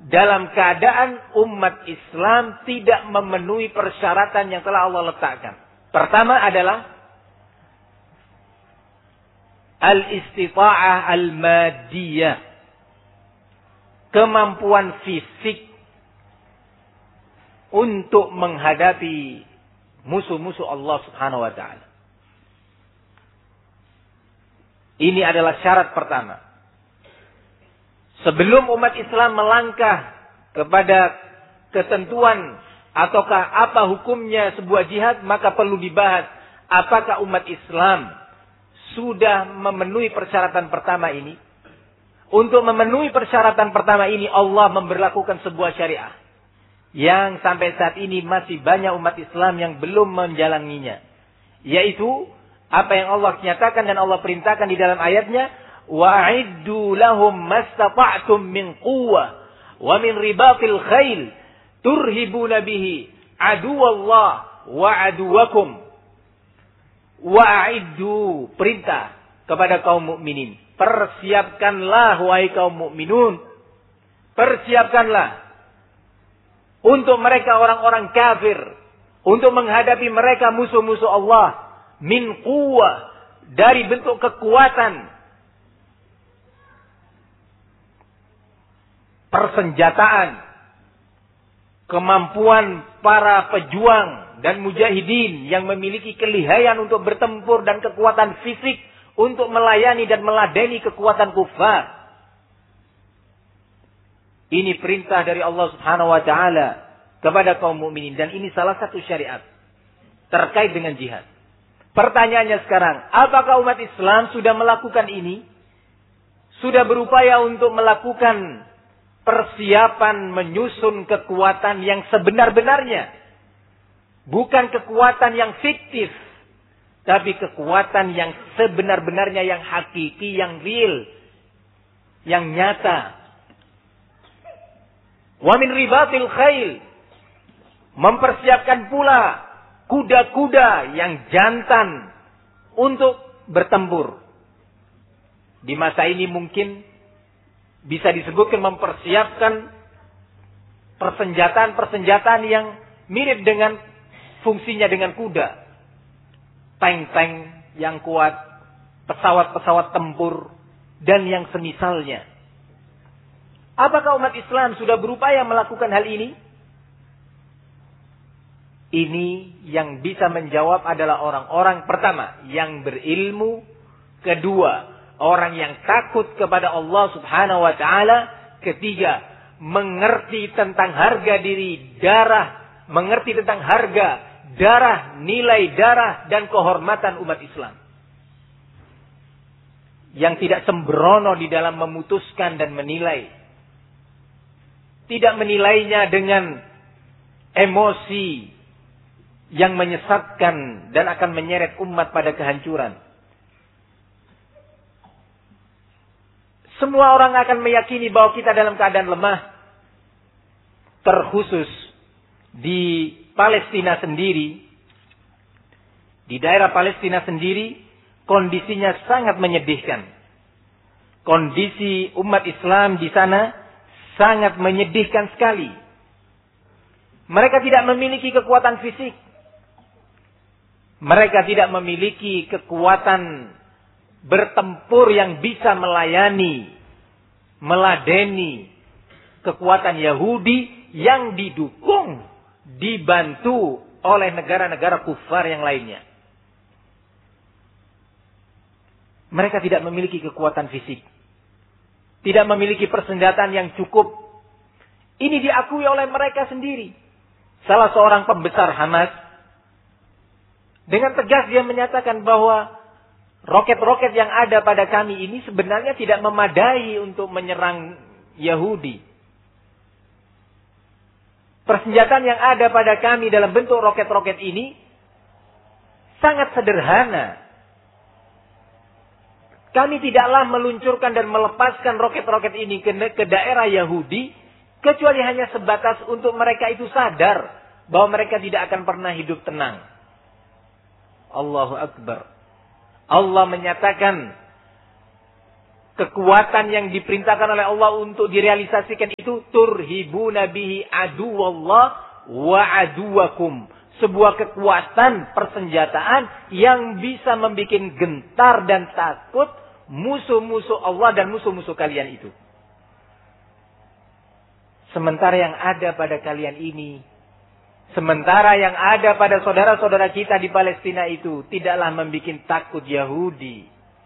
dalam keadaan umat Islam tidak memenuhi persyaratan yang telah Allah letakkan. Pertama adalah al-istita'ah al-madiyah. Kemampuan fisik untuk menghadapi musuh-musuh Allah Subhanahu wa ta'ala. Ini adalah syarat pertama. Sebelum umat Islam melangkah kepada ketentuan ataukah apa hukumnya sebuah jihad, maka perlu dibahas apakah umat Islam sudah memenuhi persyaratan pertama ini. Untuk memenuhi persyaratan pertama ini, Allah memberlakukan sebuah syariah yang sampai saat ini masih banyak umat Islam yang belum menjalaninya. Yaitu apa yang Allah nyatakan dan Allah perintahkan di dalam ayatnya, wa'iddu lahum mastata'tum min quwwah wa min ribatil khail turhibuna bihi aduwallah wa aduwakum. Wa'iddu, perintah kepada kaum mukminin, persiapkanlah wahai kaum mukminun, persiapkanlah untuk mereka orang-orang kafir, untuk menghadapi mereka musuh-musuh Allah, min quwwah, dari bentuk kekuatan, persenjataan, kemampuan para pejuang dan mujahidin yang memiliki kelihayan untuk bertempur dan kekuatan fisik untuk melayani dan meladeni kekuatan kufar. Ini perintah dari Allah Subhanahu wa ta'ala kepada kaum mukminin, dan ini salah satu syariat terkait dengan jihad. Pertanyaannya sekarang, apakah umat Islam sudah melakukan ini? Sudah berupaya untuk melakukan persiapan menyusun kekuatan yang sebenar-benarnya? Bukan kekuatan yang fiktif, tapi kekuatan yang sebenar-benarnya, yang hakiki, yang real, yang nyata. Wa min ribatil khail, mempersiapkan pula kuda-kuda yang jantan untuk bertempur. Di masa ini mungkin bisa disebutkan mempersiapkan persenjataan yang mirip dengan fungsinya dengan kuda. Tank-tank yang kuat, pesawat-pesawat tempur, dan yang semisalnya. Apakah umat Islam sudah berupaya melakukan hal ini? Ini yang bisa menjawab adalah orang-orang pertama yang berilmu, kedua orang yang takut kepada Allah Subhanahu wa ta'ala, ketiga mengerti tentang harga diri, darah, mengerti tentang harga darah, nilai darah dan kehormatan umat Islam, yang tidak sembrono di dalam memutuskan dan menilai, tidak menilainya dengan emosi yang menyesatkan dan akan menyeret umat pada kehancuran. Semua orang akan meyakini bahwa kita dalam keadaan lemah, terkhusus di Palestina sendiri. Di daerah Palestina sendiri, kondisinya sangat menyedihkan. Kondisi umat Islam di sana sangat menyedihkan sekali. Mereka tidak memiliki kekuatan fisik. Mereka tidak memiliki kekuatan bertempur yang bisa melayani, meladeni kekuatan Yahudi yang didukung, dibantu oleh negara-negara kufar yang lainnya. Mereka tidak memiliki kekuatan fisik, tidak memiliki persenjataan yang cukup. Ini diakui oleh mereka sendiri. Salah seorang pembesar Hamas dengan tegas dia menyatakan bahwa roket-roket yang ada pada kami ini sebenarnya tidak memadai untuk menyerang Yahudi. Persenjataan yang ada pada kami dalam bentuk roket-roket ini sangat sederhana. Kami tidaklah meluncurkan dan melepaskan roket-roket ini ke daerah Yahudi, kecuali hanya sebatas untuk mereka itu sadar bahwa mereka tidak akan pernah hidup tenang. Allahu Akbar. Allah menyatakan kekuatan yang diperintahkan oleh Allah untuk direalisasikan itu turhibuna bihi aduwallah wa aduwakum. Sebuah kekuatan persenjataan yang bisa membuat gentar dan takut musuh-musuh Allah dan musuh-musuh kalian itu. Sementara yang ada pada kalian ini, sementara yang ada pada saudara-saudara kita di Palestina itu tidaklah membuat takut Yahudi.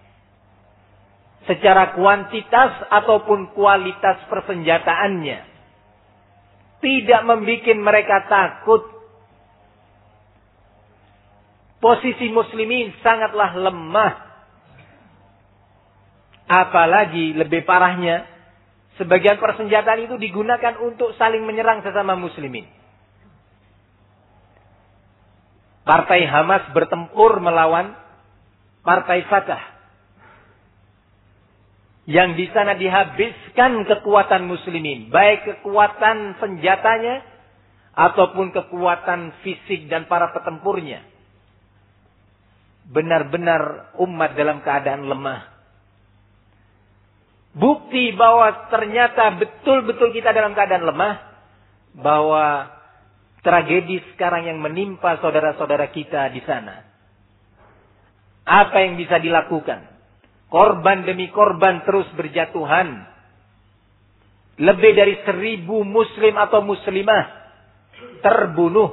Secara kuantitas ataupun kualitas persenjataannya. Tidak membuat mereka takut. Posisi muslimin sangatlah lemah. Apalagi lebih parahnya, sebagian persenjataan itu digunakan untuk saling menyerang sesama muslimin. Partai Hamas bertempur melawan Partai Fatah. Yang di sana dihabiskan kekuatan muslimin. Baik kekuatan senjatanya ataupun kekuatan fisik dan para petempurnya. Benar-benar umat dalam keadaan lemah. Bukti bahwa ternyata betul-betul kita dalam keadaan lemah. Bahwa tragedi sekarang yang menimpa saudara-saudara kita di sana. Apa yang bisa dilakukan? Korban demi korban terus berjatuhan. Lebih dari 1.000 muslim atau muslimah terbunuh.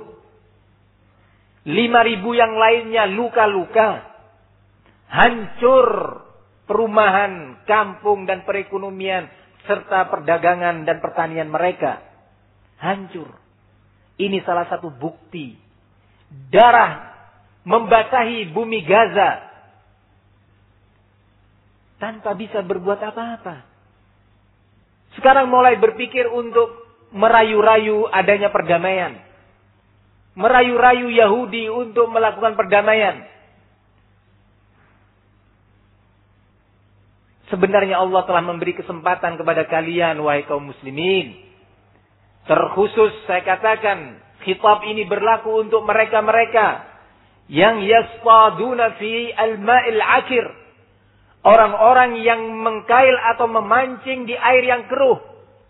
5.000 yang lainnya luka-luka. Hancur perumahan, kampung dan perekonomian serta perdagangan dan pertanian mereka. Hancur. Ini salah satu bukti. Darah membasahi bumi Gaza. Tanpa bisa berbuat apa-apa. Sekarang mulai berpikir untuk merayu-rayu adanya perdamaian. Merayu-rayu Yahudi untuk melakukan perdamaian. Sebenarnya Allah telah memberi kesempatan kepada kalian, wahai kaum muslimin. Terkhusus saya katakan, khitab ini berlaku untuk mereka-mereka yang yaspaduna fi al-ma'il akir. Orang-orang yang mengkail atau memancing di air yang keruh.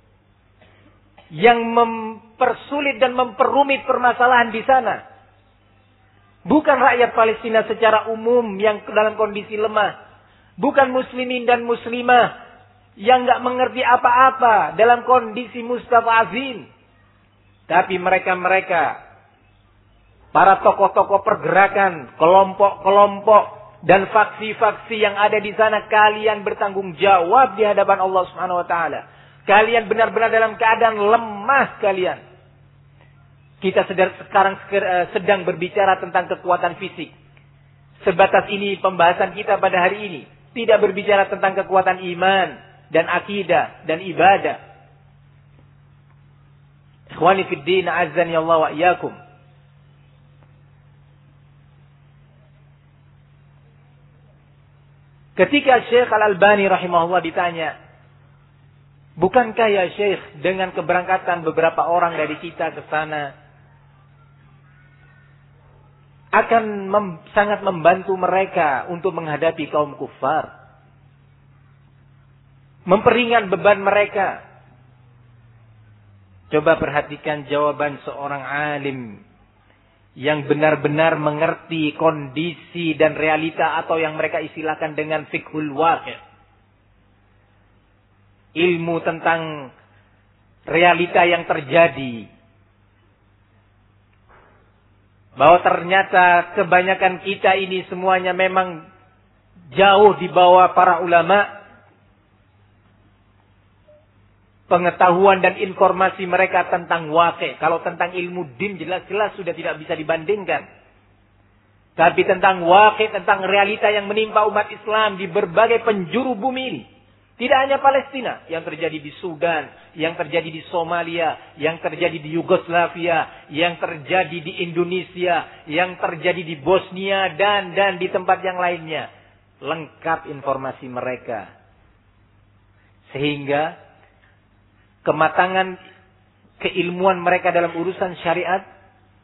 Yang mempersulit dan memperumit permasalahan di sana. Bukan rakyat Palestina secara umum yang dalam kondisi lemah. Bukan muslimin dan muslimah yang nggak mengerti apa-apa dalam kondisi mustad'afin. Tapi mereka-mereka, para tokoh-tokoh pergerakan, kelompok-kelompok dan faksi-faksi yang ada di sana, kalian bertanggung jawab di hadapan Allah Subhanahu wa taala. Kalian benar-benar dalam keadaan lemah kalian. Kita sekarang sedang berbicara tentang kekuatan fisik. Sebatas ini pembahasan kita pada hari ini. Tidak berbicara tentang kekuatan iman dan akidah dan ibadah. Ikhwani fid din, azzani Allah wa iyyakum. Ketika Syekh Al-Albani rahimahullah ditanya, bukankah ya Syekh dengan keberangkatan beberapa orang dari kita ke sana akan sangat membantu mereka untuk menghadapi kaum kufar. Memperingan beban mereka. Coba perhatikan jawaban seorang alim yang benar-benar mengerti kondisi dan realita atau yang mereka istilahkan dengan fiqhul waqi'. Ilmu tentang realita yang terjadi. Bahwa ternyata kebanyakan kita ini semuanya memang jauh di bawah para ulama. Pengetahuan dan informasi mereka tentang waqi'. Kalau tentang ilmu din jelas-jelas sudah tidak bisa dibandingkan. Tapi tentang waqi', tentang realita yang menimpa umat Islam di berbagai penjuru bumi ini. Tidak hanya Palestina, yang terjadi di Sudan, yang terjadi di Somalia, yang terjadi di Yugoslavia, yang terjadi di Indonesia, yang terjadi di Bosnia dan di tempat yang lainnya. Lengkap informasi mereka. Sehingga kematangan keilmuan mereka dalam urusan syariat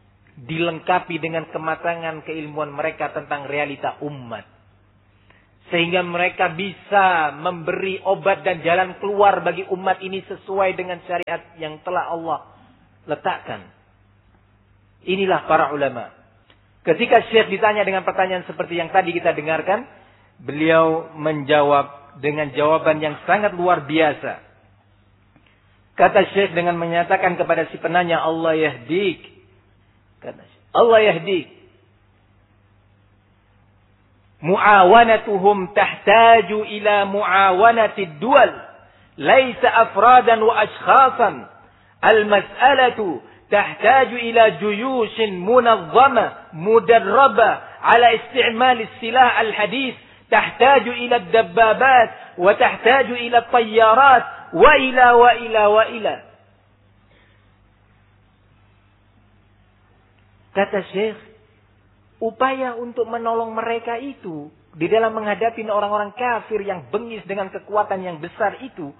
dilengkapi dengan kematangan keilmuan mereka tentang realita umat. Sehingga mereka bisa memberi obat dan jalan keluar bagi umat ini sesuai dengan syariat yang telah Allah letakkan. Inilah para ulama. Ketika Syekh ditanya dengan pertanyaan seperti yang tadi kita dengarkan, beliau menjawab dengan jawaban yang sangat luar biasa. Kata Syekh dengan menyatakan kepada si penanya, Allah yahdik. Kata Syekh, Allah yahdik. Mu'awanatuhum tahtaju ila mu'awanatid dual. Laisa afradan wa ashkhasan. Al-mas'alatu tahtaju ila juyushin munazzama mudarraba ala isti'mal silah al-hadith. Tahtaju ila dabbabat wa tahtaju ila tayyarat wa ila. Kata Syekh, upaya untuk menolong mereka itu di dalam menghadapi orang-orang kafir yang bengis dengan kekuatan yang besar itu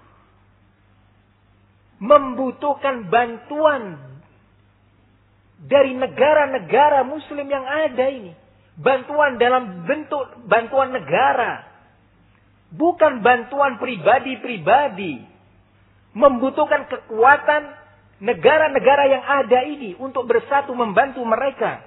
membutuhkan bantuan dari negara-negara muslim yang ada ini. Bantuan dalam bentuk bantuan negara. Bukan bantuan pribadi-pribadi. Membutuhkan kekuatan negara-negara yang ada ini untuk bersatu membantu mereka.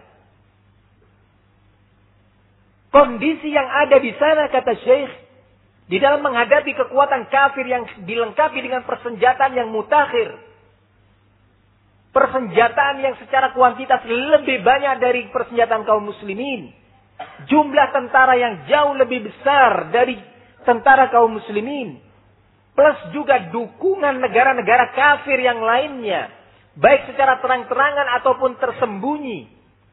Kondisi yang ada di sana, kata Syekh, di dalam menghadapi kekuatan kafir yang dilengkapi dengan persenjataan yang mutakhir. Persenjataan yang secara kuantitas lebih banyak dari persenjataan kaum muslimin. Jumlah tentara yang jauh lebih besar dari tentara kaum muslimin. Plus juga dukungan negara-negara kafir yang lainnya. Baik secara terang-terangan ataupun tersembunyi.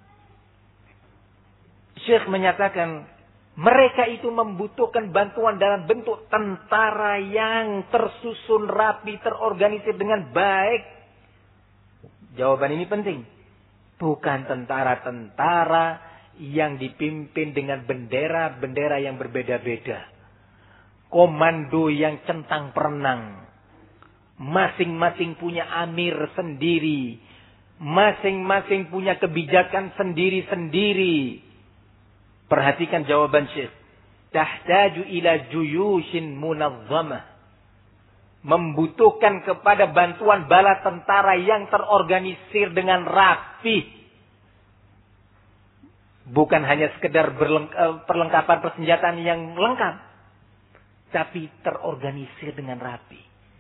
Syekh menyatakan mereka itu membutuhkan bantuan dalam bentuk tentara yang tersusun rapi, terorganisir dengan baik. Jawaban ini penting. Bukan tentara-tentara yang dipimpin dengan bendera-bendera yang berbeda-beda. Komando yang centang perenang. Masing-masing punya amir sendiri. Masing-masing punya kebijakan sendiri-sendiri. Perhatikan jawaban Syekh. Tahtaju ila juyushin munazzamah. Membutuhkan kepada bantuan bala tentara yang terorganisir dengan rapi. Bukan hanya sekedar perlengkapan persenjataan yang lengkap. Tapi terorganisir dengan rapi.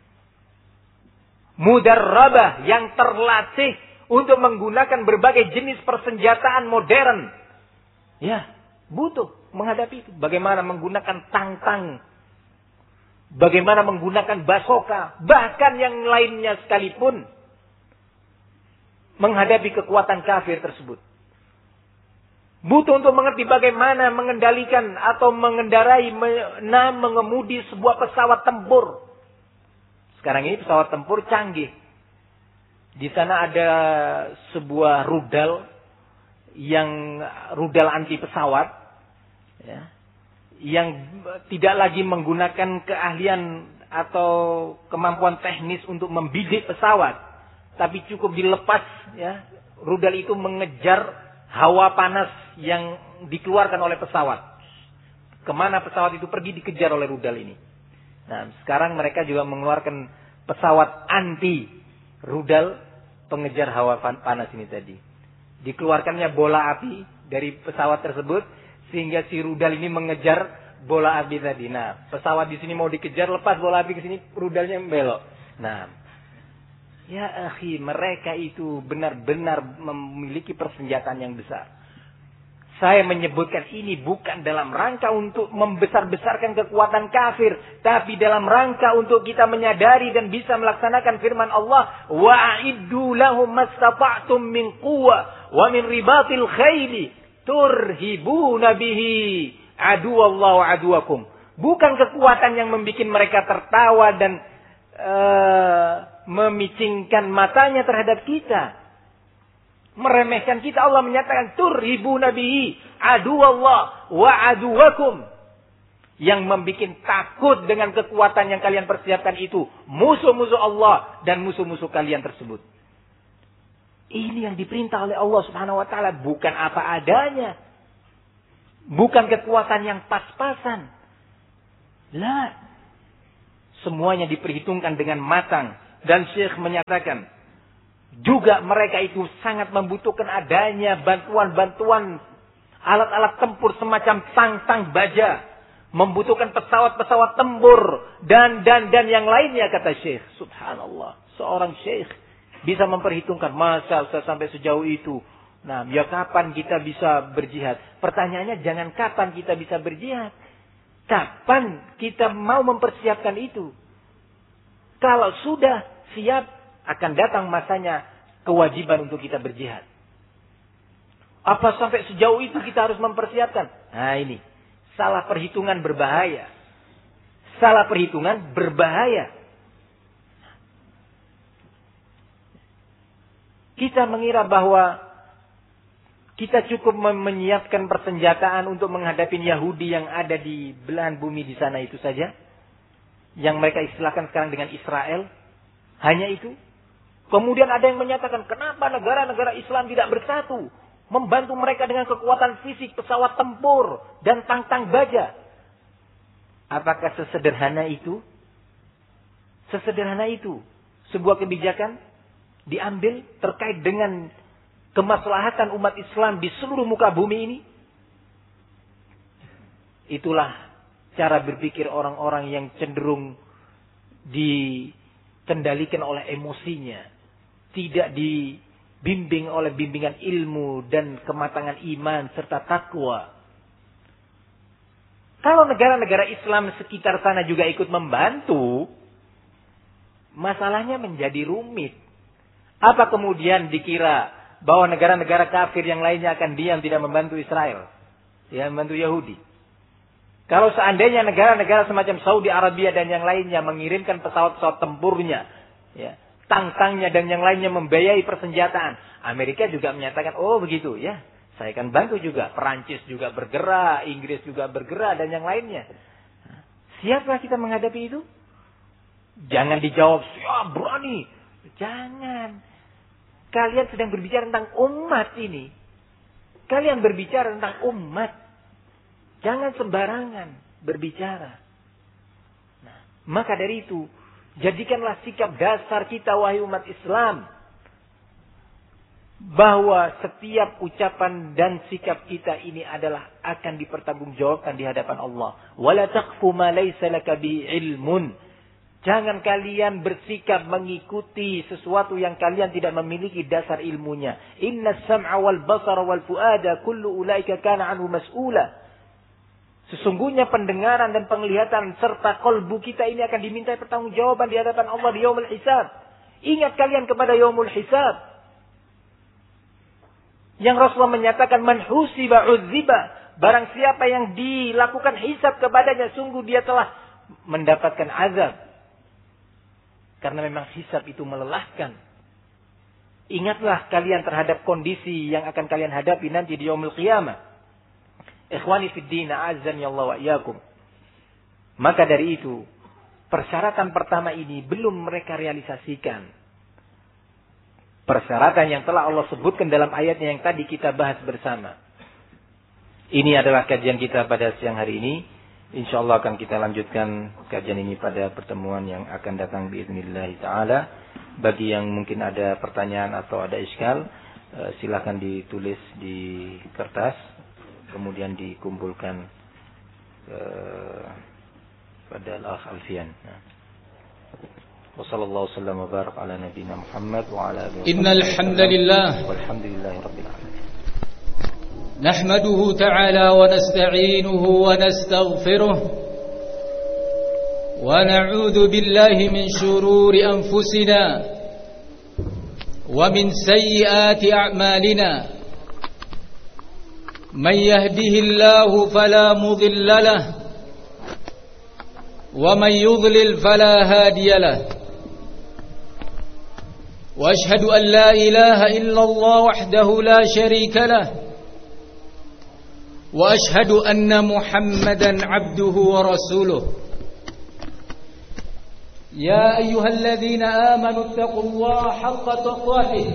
Mudarrabah yang terlatih untuk menggunakan berbagai jenis persenjataan modern. Ya, butuh menghadapi itu. Bagaimana menggunakan tang-tang. Bagaimana menggunakan basoka. Bahkan yang lainnya sekalipun. Menghadapi kekuatan kafir tersebut. Butuh untuk mengerti bagaimana mengendalikan atau mengendarai, mengemudi sebuah pesawat tempur. Sekarang ini pesawat tempur canggih. Di sana ada sebuah rudal. Rudal anti pesawat. Ya. Yang tidak lagi menggunakan keahlian atau kemampuan teknis untuk membidik pesawat, tapi cukup dilepas, ya, rudal itu mengejar hawa panas yang dikeluarkan oleh pesawat. Kemana pesawat itu pergi dikejar oleh rudal ini. Nah, sekarang mereka juga mengeluarkan pesawat anti rudal pengejar hawa panas ini tadi. Dikeluarkannya bola api dari pesawat tersebut. Sehingga si rudal ini mengejar bola api tadi. Nah, pesawat di sini mau dikejar, lepas bola api ke sini, rudalnya belok. Nah, ya akhi, mereka itu benar-benar memiliki persenjataan yang besar. Saya menyebutkan ini bukan dalam rangka untuk membesar-besarkan kekuatan kafir. Tapi dalam rangka untuk kita menyadari dan bisa melaksanakan firman Allah. Wa'iddu lahum mastata'tum min quwwa wa min ribatil khayli. Turhibuna bihi aduwallahu aduwakum. Bukan kekuatan yang membuat mereka tertawa dan memicingkan matanya terhadap kita. Meremehkan kita. Allah menyatakan turhibuna bihi aduwallah wa aduwakum. Yang membuat takut dengan kekuatan yang kalian persiapkan itu. Musuh-musuh Allah dan musuh-musuh kalian tersebut. Ini yang diperintah oleh Allah Subhanahu wa taala, bukan apa adanya. Bukan kekuatan yang pas-pasan. La. Semuanya diperhitungkan dengan matang. Dan Syekh menyatakan, juga mereka itu sangat membutuhkan adanya bantuan-bantuan alat-alat tempur semacam tang-tang baja. Membutuhkan pesawat-pesawat tempur. Dan yang lainnya, kata Syekh. Subhanallah. Seorang Syekh bisa memperhitungkan, masa sampai sejauh itu. Nah, ya kapan kita bisa berjihad? Pertanyaannya jangan kapan kita bisa berjihad. Kapan kita mau mempersiapkan itu? Kalau sudah siap, akan datang masanya kewajiban untuk kita berjihad. Apa sampai sejauh itu kita harus mempersiapkan? Nah ini, salah perhitungan berbahaya. Salah perhitungan berbahaya. Kita mengira bahwa kita cukup menyiapkan persenjataan untuk menghadapi Yahudi yang ada di belahan bumi di sana itu saja. Yang mereka istilahkan sekarang dengan Israel. Hanya itu. Kemudian ada yang menyatakan, kenapa negara-negara Islam tidak bersatu? Membantu mereka dengan kekuatan fisik, pesawat tempur, dan tang-tang baja. Apakah sesederhana itu? Sesederhana itu. Sebuah kebijakan diambil terkait dengan kemaslahatan umat Islam di seluruh muka bumi ini. Itulah cara berpikir orang-orang yang cenderung dikendalikan oleh emosinya. Tidak dibimbing oleh bimbingan ilmu dan kematangan iman serta takwa. Kalau negara-negara Islam sekitar sana juga ikut membantu, masalahnya menjadi rumit. Apa kemudian dikira bahwa negara-negara kafir yang lainnya akan diam tidak membantu Israel? Ya, membantu Yahudi. Kalau seandainya negara-negara semacam Saudi Arabia dan yang lainnya mengirimkan pesawat-pesawat tempurnya, ya, tang-tangnya dan yang lainnya membiayai persenjataan, Amerika juga menyatakan, oh begitu ya, saya akan bantu juga. Perancis juga bergerak, Inggris juga bergerak dan yang lainnya. Siapa kita menghadapi itu? Jangan dijawab, siap berani. Jangan. Kalian sedang berbicara tentang umat ini. Kalian berbicara tentang umat. Jangan sembarangan berbicara. Nah, maka dari itu, jadikanlah sikap dasar kita wahai umat Islam. Bahwa setiap ucapan dan sikap kita ini adalah akan dipertanggungjawabkan di hadapan Allah. Wala taqfu ma laysa laka bi ilmun. Jangan kalian bersikap mengikuti sesuatu yang kalian tidak memiliki dasar ilmunya. Inna sam'a wal basara wal fuada kullu ulaika kana anhu mas'ula. Sesungguhnya pendengaran dan penglihatan serta kolbu kita ini akan diminta pertanggungjawaban di hadapan Allah di yaumul hisab. Ingat kalian kepada yaumul hisab. Yang Rasulullah menyatakan man husiba uzziba. Barang siapa yang dilakukan hisab kepadanya, sungguh dia telah mendapatkan azab. Karena memang hisab itu melelahkan. Ingatlah kalian terhadap kondisi yang akan kalian hadapi nanti di yaumul qiyamah. Ikhwani fid din, a'azzani Allah wa iyyakum. Maka dari itu, persyaratan pertama ini belum mereka realisasikan. Persyaratan yang telah Allah sebutkan dalam ayatnya yang tadi kita bahas bersama. Ini adalah kajian kita pada siang hari ini. InsyaAllah akan kita lanjutkan kajian ini pada pertemuan yang akan datang biiznillah ta'ala. Bagi yang mungkin ada pertanyaan atau ada iskal, silakan ditulis di kertas, kemudian dikumpulkan pada Al-Akh Alfian. Wassallallahu sallam wa barak ala nabiyina Muhammad wa ala alihi. Innal hamdalillah walhamdulillahi rabbil alamin. نحمده تعالى ونستعينه ونستغفره ونعوذ بالله من شرور أنفسنا ومن سيئات أعمالنا من يهده الله فلا مضل له ومن يضلل فلا هادي له وأشهد أن لا إله إلا الله وحده لا شريك له وأشهد أن محمدا عبده ورسوله يا أيها الذين آمنوا اتقوا الله حق تقاته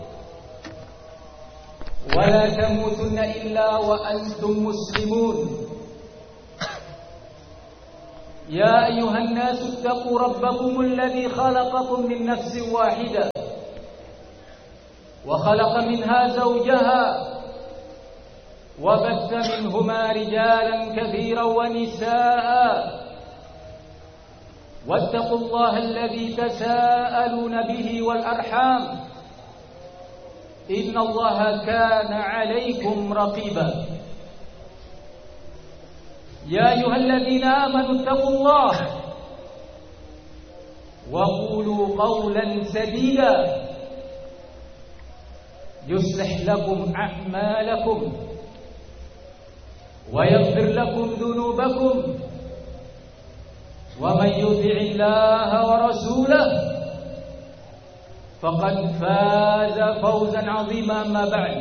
ولا تموتن إلا وأنتم مسلمون يا أيها الناس اتقوا ربكم الذي خلقكم من نفس واحدة وخلق منها زوجها وبث منهما رجالا كثيرا ونساء واتقوا الله الذي تساءلون به والأرحام إن الله كان عليكم رقيبا يا أيها الذين آمنوا اتقوا الله وقولوا قولا سديدا يصلح لكم أعمالكم ويغفر لكم ذنوبكم ومن يطع الله ورسوله فقد فاز فوزا عظيما. أما بعد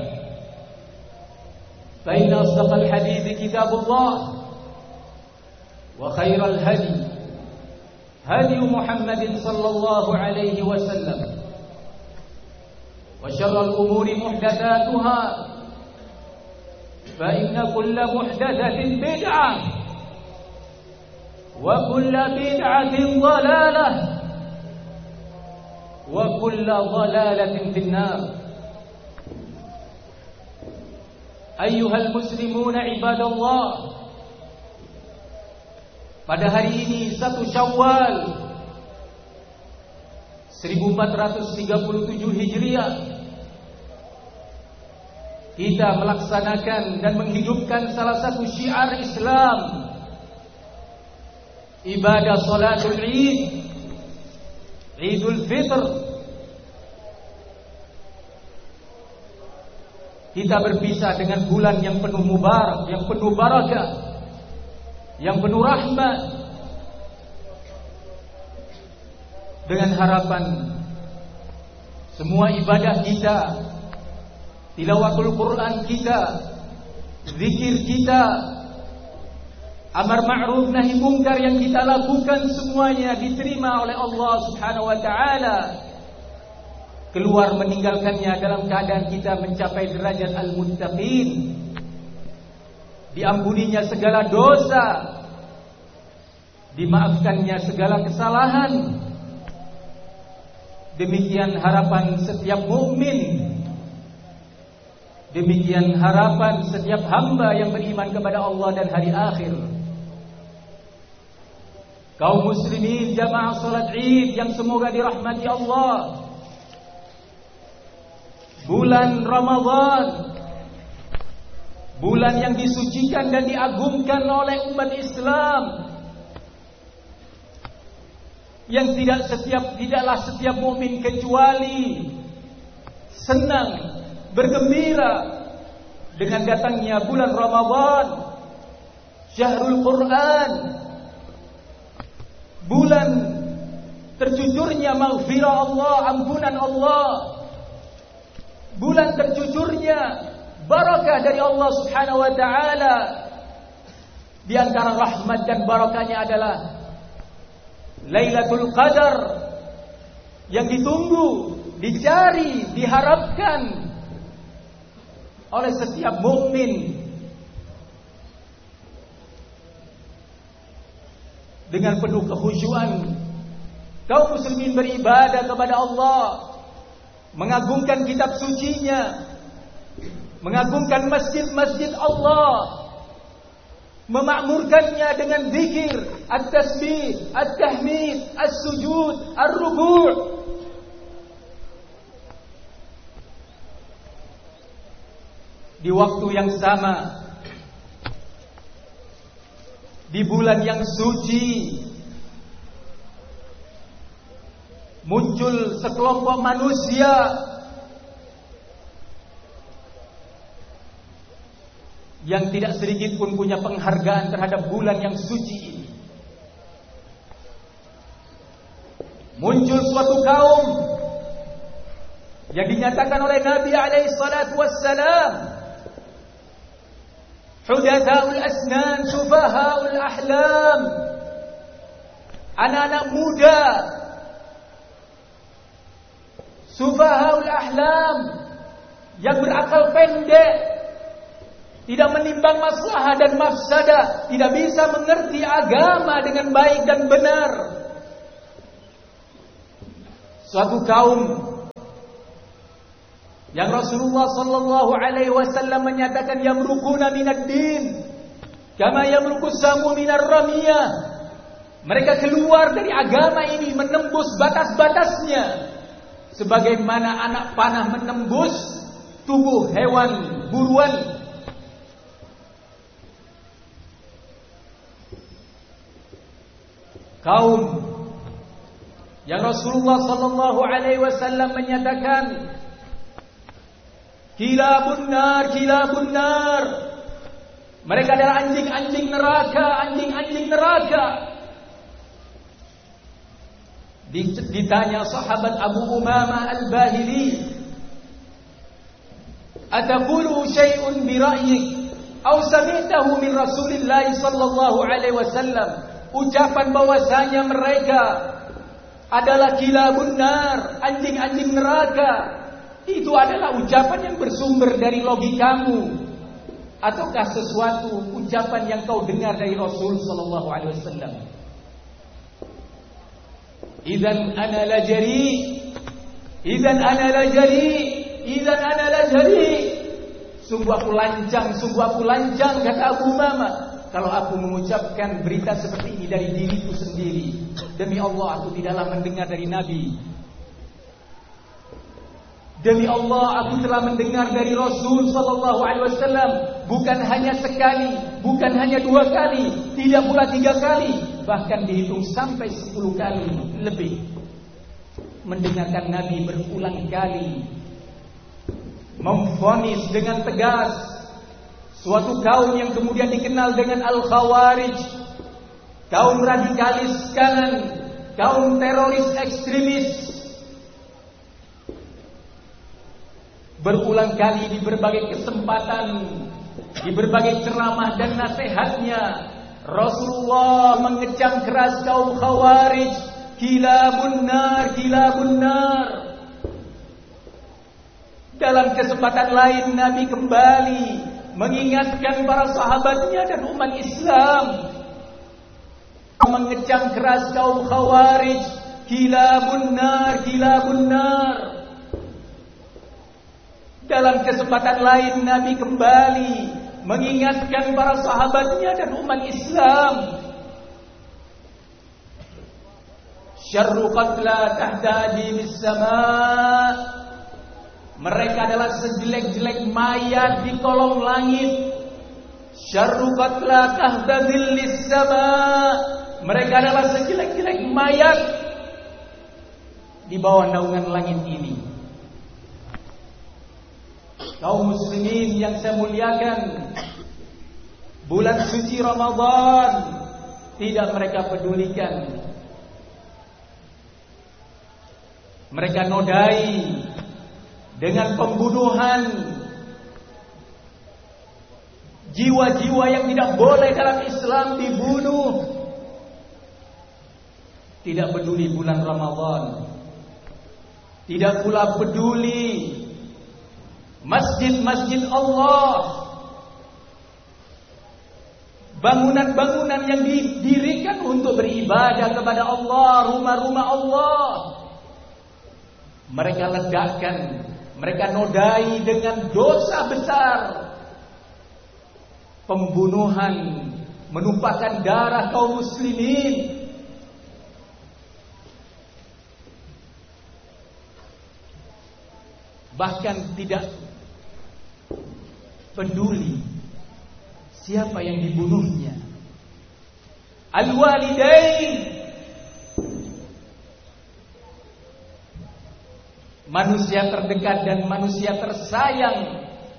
فإن أصدق الحديث كتاب الله وخير الهدي هدي محمد صلى الله عليه وسلم وشر الأمور محدثاتها فإن كل محدثة بدعة وكل بدعة ضلالة وكل ضلالة في النار. أيها المسلمون عباد الله, pada hari ini 1 Syawal 1437 Hijriah kita melaksanakan dan menghidupkan salah satu syiar Islam, ibadah salatul Id, Idul Fitr. Kita berpisah dengan bulan yang penuh mubarak, yang penuh barakah, yang penuh rahmat, dengan harapan semua ibadah kita, tilawatul Quran kita, zikir kita, amar ma'ruf nahi mungkar yang kita lakukan semuanya diterima oleh Allah Subhanahu wa taala. Keluar meninggalkannya dalam keadaan kita mencapai derajat al-muttaqin, diampuninya segala dosa, dimaafkannya segala kesalahan. Demikian harapan setiap mukmin, demikian harapan setiap hamba yang beriman kepada Allah dan hari akhir. Kaum muslimin jamaah salat Id yang semoga dirahmati Allah, bulan Ramadan, bulan yang disucikan dan diagungkan oleh umat Islam, yang tidaklah setiap mukmin kecuali senang, bergembira dengan datangnya bulan Ramadan, Syahrul Quran, bulan tercucurnya maghfirah Allah, ampunan Allah, bulan tercucurnya barakah dari Allah Subhanahu wa taala. Di antara rahmat dan barakahnya adalah Lailatul Qadar yang ditunggu, dicari, diharapkan oleh setiap mukmin. Dengan penuh kekhusyuan kaum muslimin beribadah kepada Allah, mengagungkan kitab sucinya, mengagungkan masjid-masjid Allah, memakmurkannya dengan zikir, at-tasbih, at-tahmid, as-sujud, ar-ruku'. Di waktu yang sama, di bulan yang suci, muncul sekelompok manusia yang tidak sedikit pun punya penghargaan terhadap bulan yang suci ini. Muncul suatu kaum yang dinyatakan oleh Nabi alaihi salatu wassalam hudathaul asnan, sufahaul ahlam, anak-anak muda, sufahaul ahlam, yang berakal pendek, tidak menimbang maslahah dan mafsadah, tidak bisa mengerti agama dengan baik dan benar. Suatu kaum yang Rasulullah sallallahu alaihi wasallam menyatakan yamruquna minad din kama yamruqus samu minar ramiyah. Mereka keluar dari agama ini menembus batas-batasnya sebagaimana anak panah menembus tubuh hewan buruan. Kaum yang Rasulullah sallallahu alaihi wasallam menyatakan kilabun nar. Mereka adalah anjing-anjing neraka. Ditanya sahabat Abu Umamah Al-Bahili, "Ataqulu syai'un bi ra'yik aw sami'tahu min Rasulillah sallallahu alaihi wasallam?" Ucapan bahwasanya mereka adalah kilabun nar, anjing-anjing neraka, itu adalah ucapan yang bersumber dari logikamu ataukah sesuatu ucapan yang kau dengar dari Rasul sallallahu alaihi wasallam? Idzan ana la jari. Sungguh aku lancang kata Abu Umamah kalau aku mengucapkan berita seperti ini dari diriku sendiri. Demi Allah aku tidaklah mendengar dari Nabi. Demi Allah aku telah mendengar dari Rasul sallallahu alaihi wasallam, bukan hanya sekali, bukan hanya 2 kali, tidak pula 3 kali, bahkan dihitung sampai 10 kali lebih. Mendengarkan Nabi berulang kali memvonis dengan tegas suatu kaum yang kemudian dikenal dengan Al-Khawarij, kaum radikalis kanan, kaum teroris ekstremis. Berulang kali di berbagai kesempatan, di berbagai ceramah dan nasihatnya, Rasulullah mengecam keras kaum Khawarij, kilabun nar. Dalam kesempatan lain Nabi kembali mengingatkan para sahabatnya dan umat Islam, mengecam keras kaum Khawarij, kilabun nar. Dalam kesempatan lain Nabi kembali mengingatkan para sahabatnya dan umat Islam, syarru qatla tahdadi bis sama'. Mereka adalah sejelek-jelek mayat di kolong langit. Syarru qatla tahdadil lis sama'. Mereka adalah sejelek-jelek mayat di bawah naungan langit ini. Kaum muslimin yang saya muliakan, bulan suci Ramadan tidak mereka pedulikan. Mereka nodai dengan pembunuhan jiwa-jiwa yang tidak boleh dalam Islam dibunuh. Tidak peduli bulan Ramadan, tidak pula peduli masjid-masjid Allah, bangunan-bangunan yang didirikan untuk beribadah kepada Allah, rumah-rumah Allah. Mereka ledakkan, mereka nodai dengan dosa besar, pembunuhan, menumpahkan darah kaum muslimin. Bahkan tidak peduli siapa yang dibunuhnya. Al-walidain, manusia terdekat dan manusia tersayang,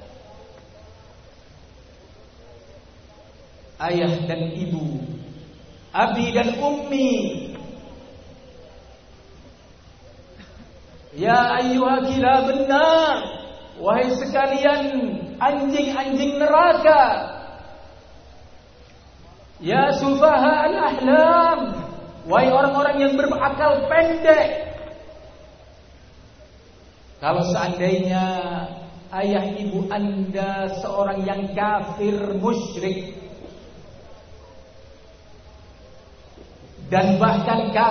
ayah dan ibu, abi dan ummi. Ya ayyuha kilabun nar, wahai sekalian anjing-anjing neraka. Ya sufaha al-ahlam, wahai orang-orang yang berakal pendek. Kalau seandainya ayah ibu Anda seorang yang kafir musyrik, dan bahkan